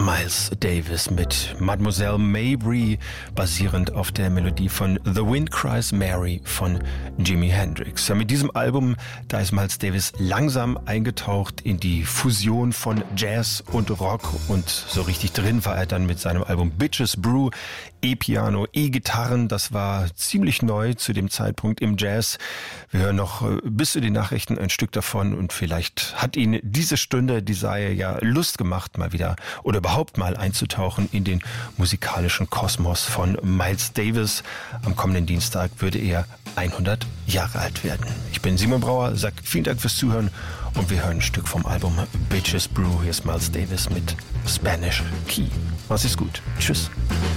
Miles Davis mit Mademoiselle Mabry, basierend auf der Melodie von The Wind Cries Mary von Jimi Hendrix. Ja, mit diesem Album, da ist Miles Davis langsam eingetaucht in die Fusion von Jazz und Rock und so richtig drin war er dann mit seinem Album Bitches Brew, E-Piano, E-Gitarren, das war ziemlich neu zu dem Zeitpunkt im Jazz. Wir hören noch bis zu den Nachrichten ein Stück davon und vielleicht hat Ihnen diese Stunde, die sei ja Lust gemacht, mal wieder oder überhaupt mal einzutauchen in den musikalischen Kosmos von Miles Davis. Am kommenden Dienstag würde er 100 Jahre alt werden. Ich bin Simon Brauer, sag vielen Dank fürs Zuhören und wir hören ein Stück vom Album Bitches Brew. Hier ist Miles Davis mit Spanish Key. Mach's gut. Tschüss.